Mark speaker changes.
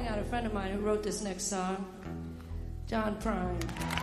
Speaker 1: out a friend of mine who wrote this next song, John Prine.